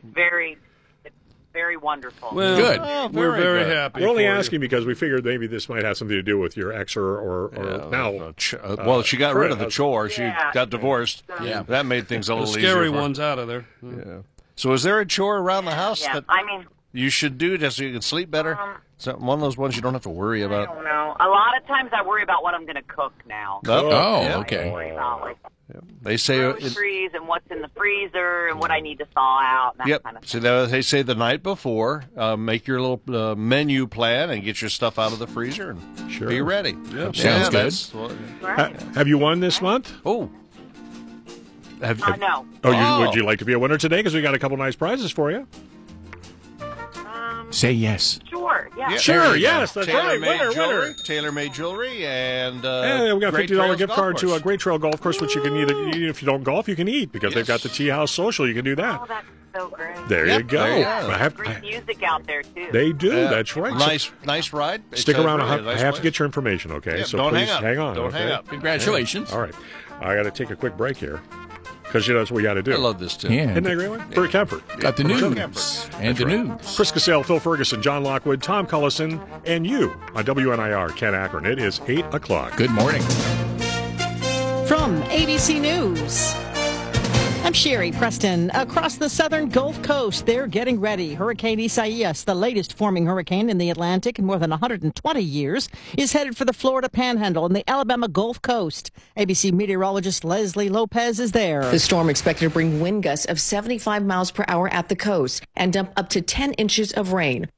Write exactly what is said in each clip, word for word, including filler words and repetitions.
very, it's very wonderful. Well, good. Oh, we're very good. happy. We're only for asking you. because we figured maybe this might have something to do with your ex or, or, or Yeah, now. uh, ch- uh, well, she got rid of the Fred. chore. She Yeah. got divorced. Yeah. That made things a The little scary easier. for her. one's out of there. Yeah. So, is there a chore around the house Yeah, that I mean, you should do just so you can sleep better? Um, Is that one of those ones you don't have to worry I about? don't know. A lot of times I worry about what I'm going to cook now. Oh, Oh, yeah. I okay. worry about like They say uh, it, groceries and what's in the freezer and what I need to thaw out and that yep. kind of So thing. that, they say the night before, uh, make your little uh, menu plan and get your stuff out of the freezer and Sure. be ready. Yep. Yeah, Sounds good. that's what- Right. Ha- have you won this month? oh. Have, Uh, no. Oh, you, Oh. would you like to be a winner today? Because we got a couple nice prizes for you. Um, Say yes. sure. Yeah. Yeah, Sure, there you go. yes, that's right. Tailor-made Winner, jewelry, winner. Tailor-made jewelry, and uh, Yeah, we got a Great fifty dollars Trails gift Golf card to a Course. Great Trail Golf Course, which you can either, if you don't golf, you can eat because they've got the Yes. Tea House Social. You can do Oh, that. that's so great. There Yep, you go. there you go. I have- Great I- music out there too. they do. Yeah. That's right. So Nice, nice ride. stick It's a around. I really have, I nice have to place. get your information, okay? Yeah, so don't please hang up. on. Don't okay? hang up. Congratulations. All right. I got to take a quick break here because you know that's what we got to do. I love this too. Yeah. Isn't that a great one? Bert Kemper. Got the Bert news. Kemper. And the news. Chris Casale, Phil Ferguson, John Lockwood, Tom Cullison, and you on W N I R, Ken Akron. It is eight o'clock. Good morning. From A B C News, I'm Sherry Preston. Across the southern Gulf Coast, they're getting ready. Hurricane Isaias, the latest forming hurricane in the Atlantic in more than one hundred twenty years, is headed for the Florida Panhandle and the Alabama Gulf Coast. A B C meteorologist Leslie Lopez is there. The storm expected to bring wind gusts of seventy-five miles per hour at the coast and dump up to ten inches of rain.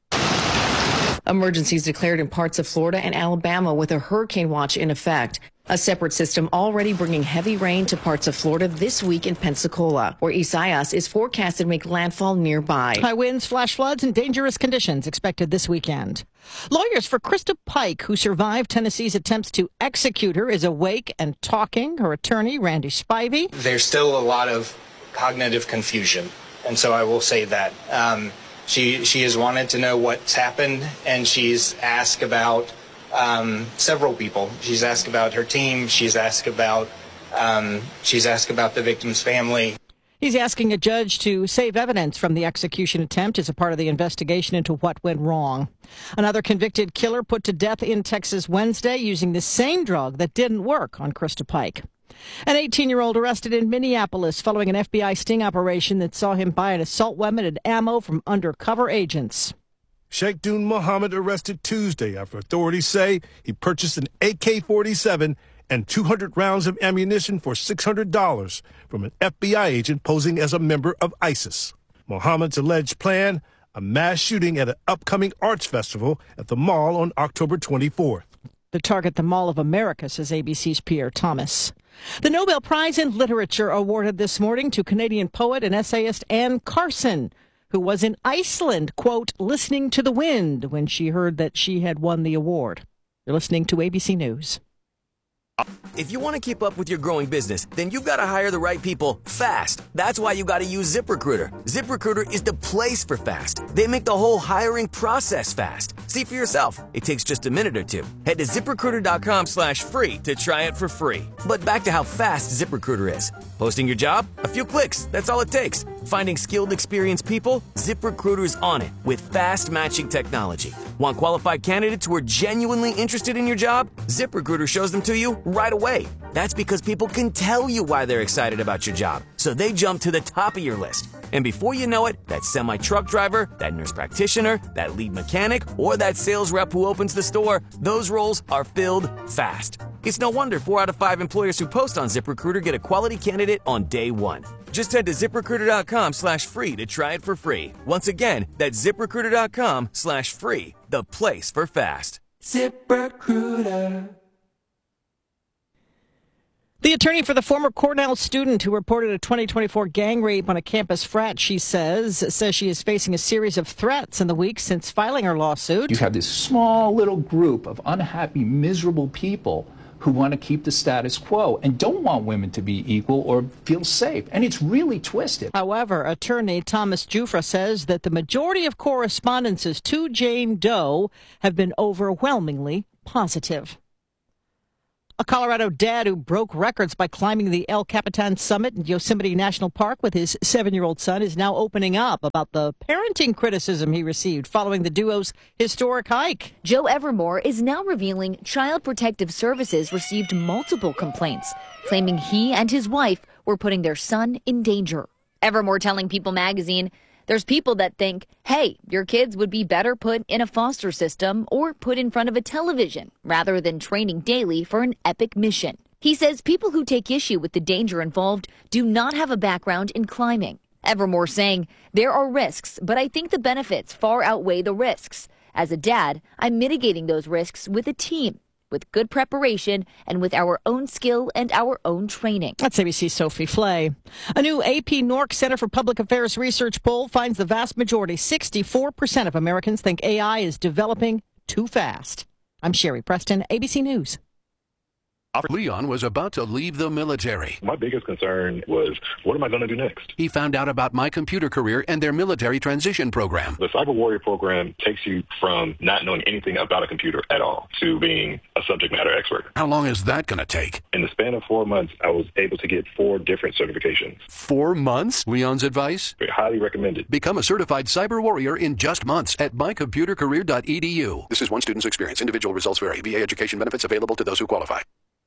Emergencies declared in parts of Florida and Alabama with a hurricane watch in effect. A separate system already bringing heavy rain to parts of Florida this week in Pensacola, where Isaias is forecasted to make landfall nearby. High winds, flash floods, and dangerous conditions expected this weekend. Lawyers for Krista Pike, who survived Tennessee's attempts to execute her, is awake and talking. Her attorney, Randy Spivey. There's still a lot of cognitive confusion, and so I will say that. Um, she she has wanted to know what's happened, and she's asked about um, several people. She's asked about her team. She's asked about um, she's asked about the victim's family. He's asking a judge to save evidence from the execution attempt as a part of the investigation into what went wrong. Another convicted killer put to death in Texas Wednesday using the same drug that didn't work on Krista Pike. An eighteen-year-old arrested in Minneapolis following an F B I sting operation that saw him buy an assault weapon and ammo from undercover agents. Sheikh Dun Mohammed arrested Tuesday after authorities say he purchased an A K forty-seven and two hundred rounds of ammunition for six hundred dollars from an F B I agent posing as a member of ISIS. Mohammed's alleged plan, a mass shooting at an upcoming arts festival at the mall on October twenty-fourth. The target, the Mall of America, says A B C's Pierre Thomas. The Nobel Prize in Literature awarded this morning to Canadian poet and essayist Anne Carson, who was in Iceland, quote, listening to the wind when she heard that she had won the award. You're listening to A B C News. If you want to keep up with your growing business, then you've got to hire the right people fast. That's why you got to use ZipRecruiter. ZipRecruiter is the place for fast. They make the whole hiring process fast. See for yourself. It takes just a minute or two. Head to ZipRecruiter.com slash free to try it for free. But back to how fast ZipRecruiter is. Posting your job? A few clicks. That's all it takes. Finding skilled, experienced people? ZipRecruiter's on it with fast matching technology. Want qualified candidates who are genuinely interested in your job? ZipRecruiter shows them to you right away. That's because people can tell you why they're excited about your job, so they jump to the top of your list. And before you know it, that semi-truck driver, that nurse practitioner, that lead mechanic, or that sales rep who opens the store, those roles are filled fast. It's no wonder four out of five employers who post on ZipRecruiter get a quality candidate on day one. Just head to ZipRecruiter.com slash free to try it for free. Once again, that's ZipRecruiter.com slash free, the place for fast. ZipRecruiter. The attorney for the former Cornell student who reported a twenty twenty-four gang rape on a campus frat, she says, says she is facing a series of threats in the weeks since filing her lawsuit. You have this small little group of unhappy, miserable people who want to keep the status quo and don't want women to be equal or feel safe. And it's really twisted. However, attorney Thomas Jufra says that the majority of correspondences to Jane Doe have been overwhelmingly positive. A Colorado dad who broke records by climbing the El Capitan summit in Yosemite National Park with his seven-year-old son is now opening up about the parenting criticism he received following the duo's historic hike. Joe Evermore is now revealing Child Protective Services received multiple complaints, claiming he and his wife were putting their son in danger. Evermore telling People magazine, there's people that think, hey, your kids would be better put in a foster system or put in front of a television rather than training daily for an epic mission. He says people who take issue with the danger involved do not have a background in climbing. Evermore saying, there are risks, but I think the benefits far outweigh the risks. As a dad, I'm mitigating those risks with a team, with good preparation, and with our own skill and our own training. That's A B C's Sophie Flay. A new A P Nork Center for Public Affairs research poll finds the vast majority, sixty-four percent of Americans, think A I is developing too fast. I'm Sherry Preston, A B C News. Leon was about to leave the military. My biggest concern was, what am I going to do next? He found out about My Computer Career and their military transition program. The Cyber Warrior program takes you from not knowing anything about a computer at all to being a subject matter expert. How long is that going to take? In the span of four months, I was able to get four different certifications. Four months? Leon's advice? Highly recommended. Become a certified cyber warrior in just months at my computer career dot e d u. This is one student's experience. Individual results vary. V A education benefits available to those who qualify.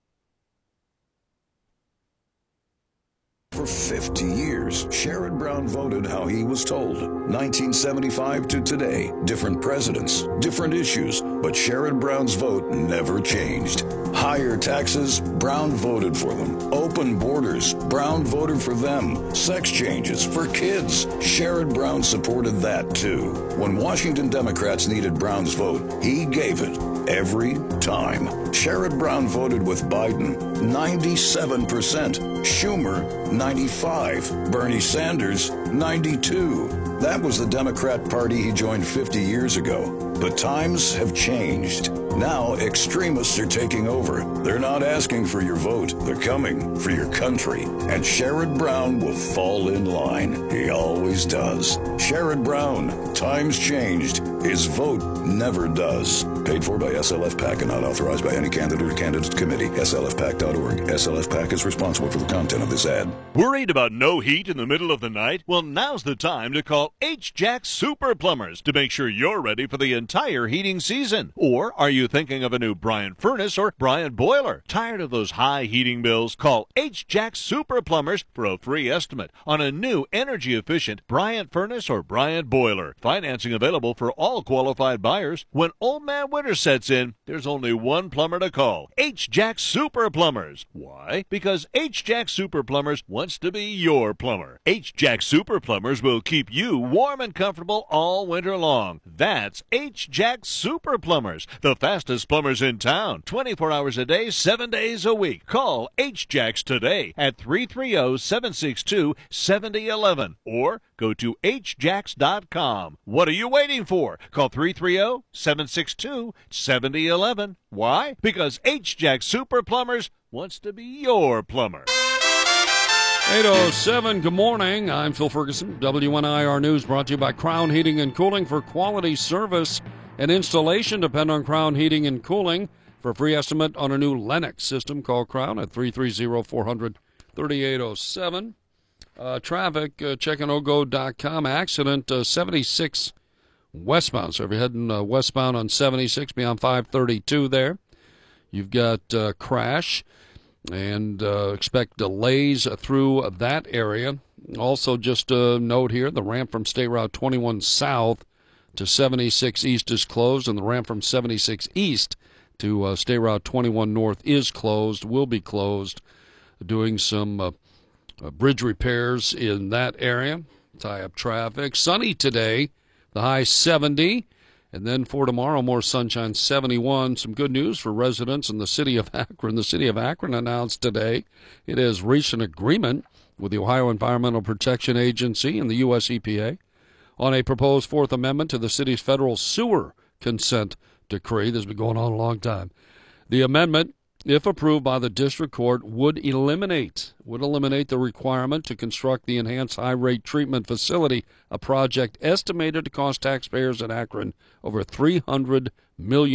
For fifty years, Sherrod Brown voted how he was told. nineteen seventy-five to today, different presidents, different issues, but Sherrod Brown's vote never changed. Higher taxes, Brown voted for them. Open borders, Brown voted for them. Sex changes for kids, Sherrod Brown supported that too. When Washington Democrats needed Brown's vote, he gave it every time. Sherrod Brown voted with Biden, ninety-seven percent. Schumer, ninety-five. Bernie Sanders, ninety-two. That was the Democrat Party he joined fifty years ago. But times have changed. Now extremists are taking over. They're not asking for your vote. They're coming for your country. And Sherrod Brown will fall in line. He always does. Sherrod Brown, times changed. His vote never does. Paid for by S L F PAC and not authorized by any candidate or candidate committee. S L F PAC dot org. S L F PAC is responsible for the content of this ad. Worried about no heat in the middle of the night? Well, now's the time to call H-Jack Super Plumbers to make sure you're ready for the entire heating season. Or are you thinking of a new Bryant furnace or Bryant boiler? Tired of those high heating bills? Call H-Jack Super Plumbers for a free estimate on a new energy-efficient Bryant furnace or Bryant boiler. Financing available for all qualified buyers. When Old Man Winter sets in, there's only one plumber to call. H-Jack Super Plumbers. Why? Because H-Jack Super Plumbers wants to be your plumber. H-Jack Super Plumbers will keep you warm and comfortable all winter long. That's H-Jack Super Plumbers, the fastest plumbers in town. twenty-four hours a day, seven days a week. Call H-Jacks today at three three zero, seven six two, seven zero one one or go to H jacks dot com. What are you waiting for? Call three three zero, seven six two, seven zero one one. Why? Because H-Jack Super Plumbers wants to be your plumber. eight oh seven, good morning. I'm Phil Ferguson. W N I R News brought to you by Crown Heating and Cooling. For quality service and installation, depend on Crown Heating and Cooling. For a free estimate on a new Lennox system, call Crown at three three zero, four hundred, thirty-eight oh seven. Uh, traffic, uh, checking O G O dot com. Accident uh, seventy-six westbound. So if you're heading uh, westbound on seventy-six, beyond five thirty-two there, you've got uh, crash. And uh, expect delays through that area. Also, just a note here, the ramp from State Route twenty-one South to seventy-six East is closed, and the ramp from seventy-six East to uh, State Route twenty-one North is closed, will be closed, doing some uh, uh, bridge repairs in that area, tie up traffic. Sunny today, the high seventy. And then for tomorrow, more sunshine, seventy-one. Some good news for residents in the city of Akron. The city of Akron announced today it has reached an agreement with the Ohio Environmental Protection Agency and the U S E P A on a proposed Fourth Amendment to the city's federal sewer consent decree. This has been going on a long time. The amendment, if approved by the district court, would eliminate would eliminate the requirement to construct the enhanced high-rate treatment facility, a project estimated to cost taxpayers in Akron over three hundred million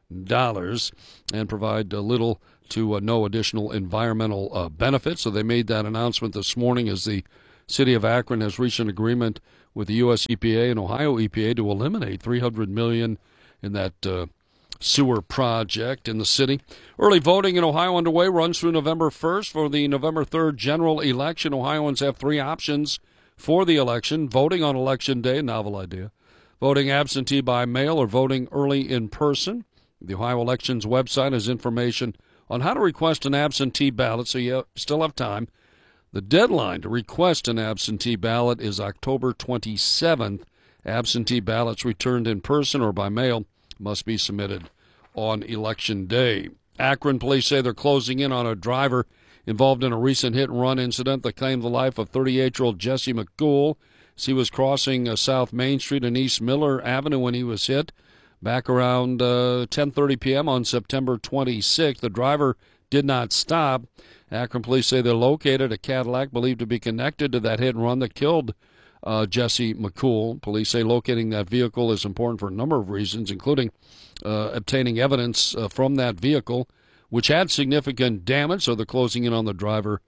dollars and provide a little to uh, no additional environmental uh, benefits. So they made that announcement this morning as the city of Akron has reached an agreement with the U S E P A and Ohio E P A to eliminate three hundred million dollars in that uh, sewer project in the city. Early voting in Ohio underway, runs through November first for the November third general election. Ohioans have three options for the election: voting on election day, novel idea, voting absentee by mail, or voting early in person. The Ohio Elections website has information on how to request an absentee ballot, so you still have time. The deadline to request an absentee ballot is October twenty-seventh. Absentee ballots returned in person or by mail must be submitted on Election Day. Akron police say they're closing in on a driver involved in a recent hit-and-run incident that claimed the life of thirty-eight-year-old Jesse McCool as he was crossing uh, South Main Street and East Miller Avenue when he was hit. Back around uh, ten thirty p.m. on September twenty-sixth, the driver did not stop. Akron police say they located a Cadillac believed to be connected to that hit-and-run that killed uh, Jesse McCool. Police say locating that vehicle is important for a number of reasons, including uh, obtaining evidence uh, from that vehicle, which had significant damage, so they're closing in on the driver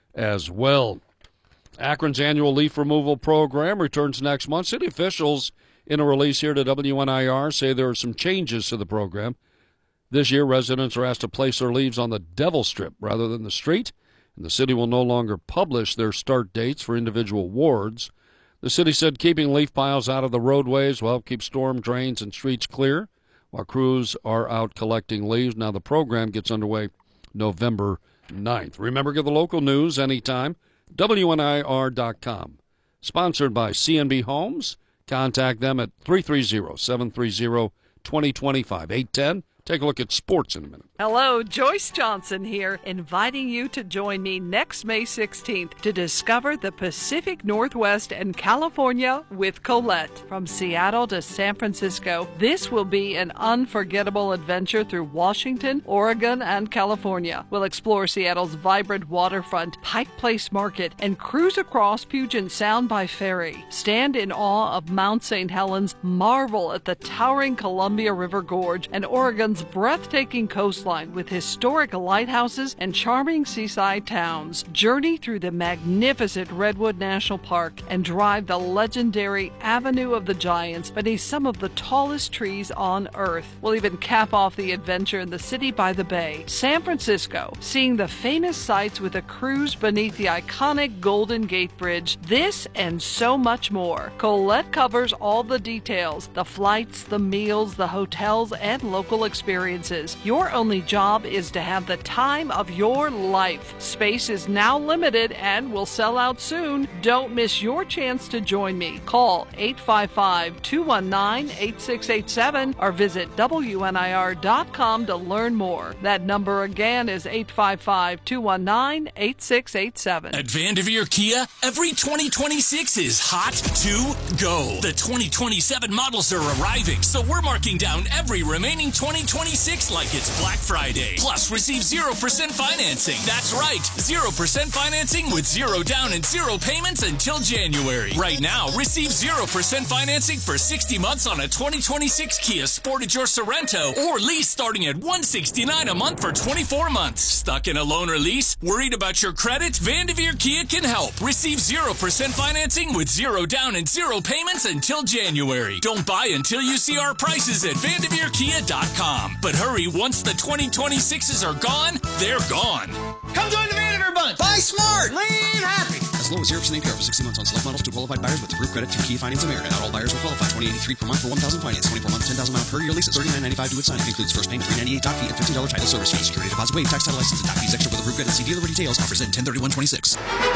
as well. Akron's annual leaf removal program returns next month. City officials, in a release here to W N I R, say there are some changes to the program. This year, residents are asked to place their leaves on the Devil Strip rather than the street, and the city will no longer publish their start dates for individual wards. The city said keeping leaf piles out of the roadways will help keep storm drains and streets clear while crews are out collecting leaves. Now the program gets underway November ninth. Remember, get the local news anytime, W N I R dot com. Sponsored by C and B Homes. Contact them at three three zero, seven three zero, two zero two five, eight one zero. Take a look at sports in a minute. Hello, Joyce Johnson here, inviting you to join me next May sixteenth to discover the Pacific Northwest and California with Colette. From Seattle to San Francisco, this will be an unforgettable adventure through Washington, Oregon, and California. We'll explore Seattle's vibrant waterfront, Pike Place Market, and cruise across Puget Sound by ferry. Stand in awe of Mount Saint Helens, marvel at the towering Columbia River Gorge, and Oregon's breathtaking coastline with historic lighthouses and charming seaside towns. Journey through the magnificent Redwood National Park and drive the legendary Avenue of the Giants beneath some of the tallest trees on Earth. We'll even cap off the adventure in the city by the bay, San Francisco, seeing the famous sights with a cruise beneath the iconic Golden Gate Bridge. This and so much more. Colette covers all the details, the flights, the meals, the hotels, and local experiences. Your only job is to have the time of your life. Space is now limited and will sell out soon. Don't miss your chance to join me. Call eight five five, two one nine, eight six eight seven or visit W N I R dot com to learn more. That number again is eight five five, two one nine, eight six eight seven. At Vanderveer Kia, every twenty twenty-six is hot to go. The twenty twenty-seven models are arriving, so we're marking down every remaining twenty twenty-six like it's Black Friday. Plus, receive zero percent financing. That's right, zero percent financing with zero down and zero payments until January. Right now, receive zero percent financing for sixty months on a twenty twenty-six Kia Sportage or Sorento, or lease starting at one hundred sixty-nine dollars a month for twenty-four months. Stuck in a loan or lease? Worried about your credit? Vanderveer Kia can help. Receive zero percent financing with zero down and zero payments until January. Don't buy until you see our prices at Vanderveer Kia dot com. But hurry, once the twenty twenty-sixes are gone, they're gone. Come join the Vanderveer Bunch. Buy smart. Live happy. As low as zero percent A P R for sixty months on select models to qualified buyers with approved credit through Kia Finance America. Not all buyers will qualify. twenty eighty-three per month for one thousand finance. twenty-four months, ten thousand mile per year leases. thirty-nine ninety-five to its sign. Includes first payment, three ninety-eight doc fee, and fifteen dollars title service fee. Security deposit waived. Tax title license and doc fees extra with approved credit. See dealer for details. Offers in ten thirty-one twenty-six.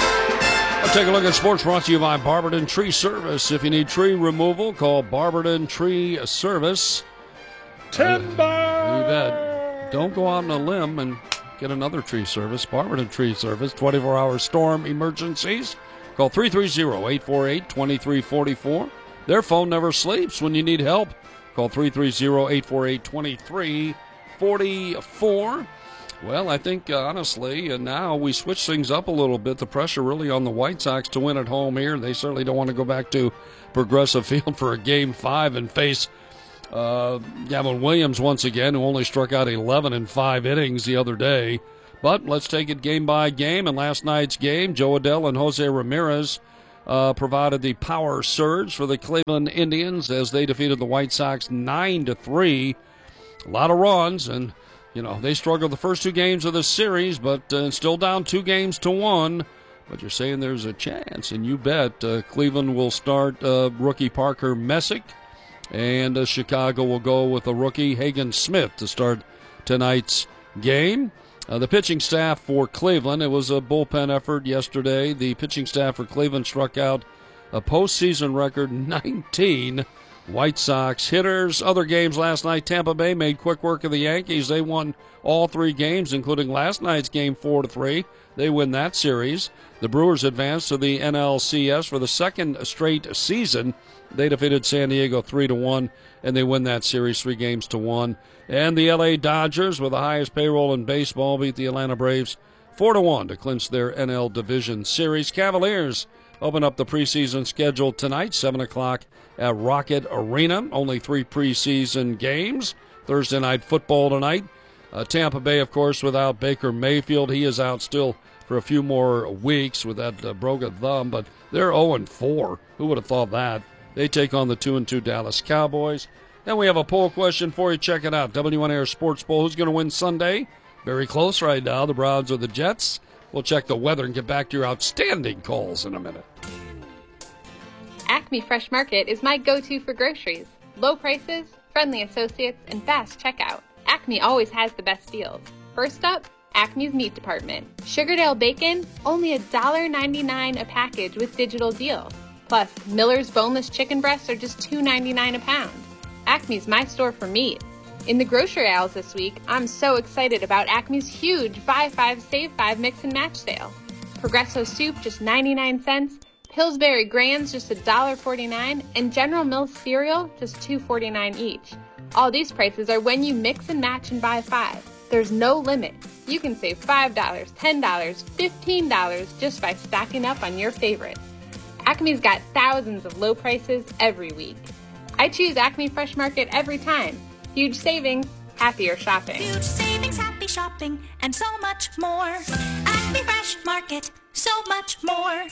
Let's take a look at sports brought to you by Barberton Tree Service. If you need tree removal, call Barberton Tree Service. Timber! You bet. Don't go out on a limb and get another tree service. Barberton Tree Service, twenty-four hour storm emergencies. Call three three zero, eight four eight, two three four four. Their phone never sleeps when you need help. Call three three zero, eight four eight, two three four four. Well, I think, uh, honestly, uh, now we switch things up a little bit. The pressure really on the White Sox to win at home here. They certainly don't want to go back to Progressive Field for a game five and face Uh, Gavin Williams, once again, who only struck out eleven in five innings the other day. But let's take it game by game. In last night's game, Joe Adell and Jose Ramirez uh, provided the power surge for the Cleveland Indians as they defeated the White Sox nine to three. A lot of runs, and, you know, they struggled the first two games of the series, but uh, still down two games to one. But you're saying there's a chance, and you bet uh, Cleveland will start uh, rookie Parker Messick, and uh, Chicago will go with a rookie Hagen Smith to start tonight's game. Uh, the pitching staff for Cleveland, it was a bullpen effort yesterday. The pitching staff for Cleveland struck out a postseason record nineteen White Sox hitters. Other games last night, Tampa Bay made quick work of the Yankees. They won all three games, including last night's game four to three. They win that series. The Brewers advanced to the N L C S for the second straight season. They defeated San Diego three to one, and they win that series three games to one. And the L A Dodgers, with the highest payroll in baseball, beat the Atlanta Braves four to one to clinch their N L Division Series. Cavaliers open up the preseason schedule tonight, seven o'clock at Rocket Arena. Only three preseason games. Thursday night football tonight. Uh, Tampa Bay, of course, without Baker Mayfield. He is out still for a few more weeks with that uh, broken thumb, but they're oh and four. Who would have thought that? They take on the two and two Dallas Cowboys. Then we have a poll question for you. Check it out. W one Air Sports Poll. Who's going to win Sunday? Very close right now. The Browns or the Jets. We'll check the weather and get back to your outstanding calls in a minute. Acme Fresh Market is my go-to for groceries. Low prices, friendly associates, and fast checkout. Acme always has the best deals. First up, Acme's Meat Department. Sugardale bacon, only one dollar and ninety-nine cents a package with digital deal. Plus, Miller's boneless chicken breasts are just two dollars and ninety-nine cents a pound. Acme's my store for meat. In the grocery aisles this week, I'm so excited about Acme's huge Buy five, Save five Mix and Match sale. Progresso soup, just ninety-nine cents. Pillsbury Grands, just one dollar and forty-nine cents. And General Mills cereal, just two dollars and forty-nine cents each. All these prices are when you mix and match and buy five. There's no limit. You can save five dollars, ten dollars, fifteen dollars just by stocking up on your favorites. Acme's got thousands of low prices every week. I choose Acme Fresh Market every time. Huge savings, happier shopping. Huge savings, happy shopping, and so much more. Acme Fresh Market, so much more.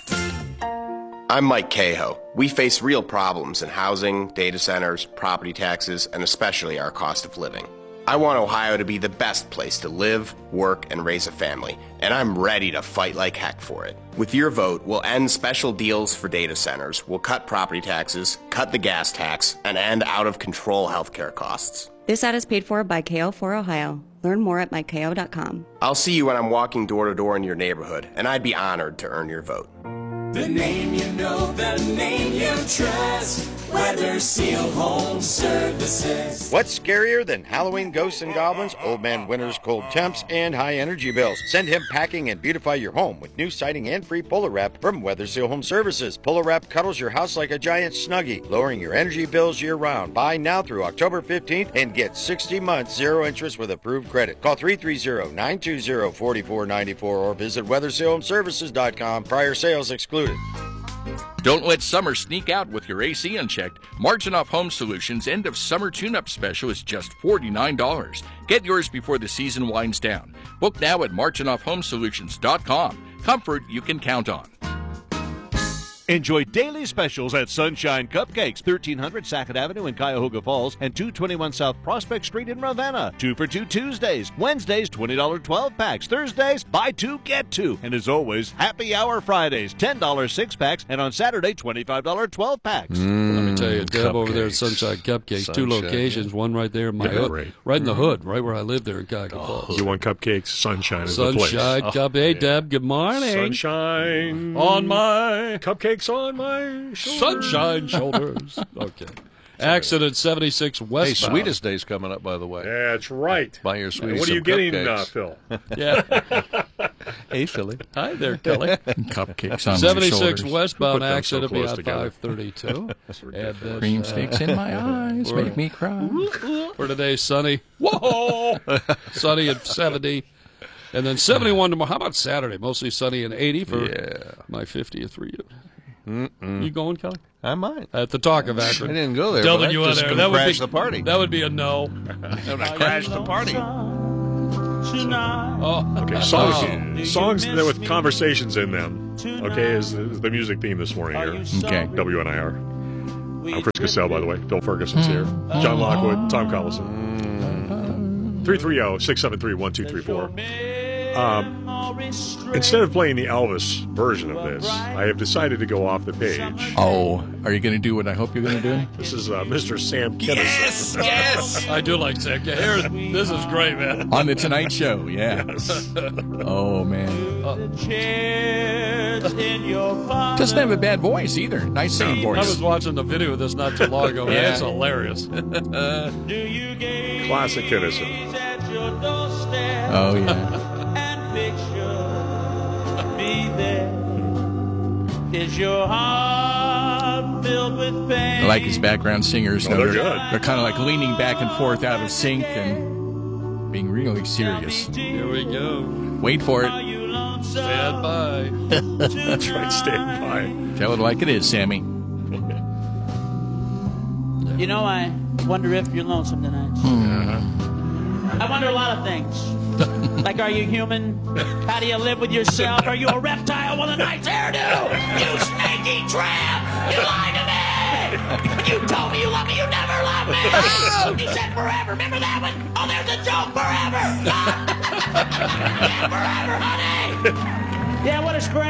I'm Mike Cahoe. We face real problems in housing, data centers, property taxes, and especially our cost of living. I want Ohio to be the best place to live, work, and raise a family, and I'm ready to fight like heck for it. With your vote, we'll end special deals for data centers, we'll cut property taxes, cut the gas tax, and end out-of-control healthcare costs. This ad is paid for by K O for Ohio. Learn more at mike k o dot com. I'll see you when I'm walking door to door in your neighborhood, and I'd be honored to earn your vote. The name you know, the name you trust. Weather Seal Home Services. What's scarier than Halloween ghosts and goblins, old man winters, cold temps, and high energy bills? Send him packing and beautify your home with new siding and free Polar Wrap from Weather Seal Home Services. Polar Wrap cuddles your house like a giant Snuggie, lowering your energy bills year-round. Buy now through October fifteenth and get sixty months zero interest with approved credit. Call three three zero, nine two zero, four four nine four or visit weather seal home services dot com. Prior sales excluded. Don't let summer sneak out with your A C unchecked. Marginoff Home Solutions' end of summer tune-up special is just forty-nine dollars. Get yours before the season winds down. Book now at marginoff home solutions dot com. Comfort you can count on. Enjoy daily specials at Sunshine Cupcakes, thirteen hundred Sackett Avenue in Cuyahoga Falls and two twenty-one South Prospect Street in Ravenna. Two for two Tuesdays. Wednesdays, twenty dollars twelve packs. Thursdays, buy two, get two. And as always, happy hour Fridays, ten dollars six packs. And on Saturday, twenty-five dollars twelve packs. Mm, Let me tell you, Deb over there at Sunshine Cupcakes, Sunshine, two locations, yeah. One right there in my yeah, hood, right. right in the Mm-hmm. hood, right where I live there in Cuyahoga oh, Falls. You want cupcakes? Sunshine is the place. Sunshine Oh, Cup. Hey, yeah. Deb, good morning. Sunshine on my cupcakes on my shoulders. Sunshine shoulders. Okay. Accident seventy-six westbound. Hey, Sweetest Day's coming up, by the way. That's right. Buy your sweeties. What are you some getting, cupcakes. uh, Phil? Yeah. Hey, Philly. Hi there, Kelly. Cupcakes on seventy-six my westbound Who put them so accident close at together? five thirty-two. That's Cream sticks in my eyes make me cry. For today, sunny. Whoa! Sunny at seventy. And then seventy-one tomorrow. How about Saturday? Mostly sunny and eighty for yeah. my fiftieth for you. Mm-mm. You going, Kelly? I might. At the Talk of Akron. I didn't go there. W But N that A R. just That would crash be the party. That would be a no. That would crash the party. Oh, Okay, songs, songs that with conversations in them. Okay, is, is the music theme this morning here. Okay. W N I R. I'm Chris Cassell, by the way. Phil Ferguson's here. John Lockwood, Tom Collison. three three zero, six seven three, one two three four. Um, instead of playing the Elvis version of this, I have decided to go off the page. Oh, are you going to do what I hope you're going to do? This is uh, Mister Sam Kinison. Yes, yes. I do like Sam. Here, this is great, man. On the Tonight Show, yeah. Yes. Oh, man. Doesn't have a bad voice either. Nice singing voice. I was watching the video of this not too long ago. Yeah. It's hilarious. Classic Kinison. Oh, yeah. Is your heart filled with pain? I like his background singers. Oh, No, they're they're good. They're kind of like leaning back and forth out of sync and being really serious. Here we go. Wait for it. Stand by. That's right, stand by. Tell it like it is, Sammy. You know, I wonder if you're lonesome tonight. I wonder a lot of things. Like, are you human? How do you live with yourself? Are you a reptile with a nice hairdo? You sneaky tramp! You lied to me! You told me you love me, you never loved me! You said forever, remember that one? Oh, there's a joke, forever! Yeah, forever, honey! Yeah, what a spread!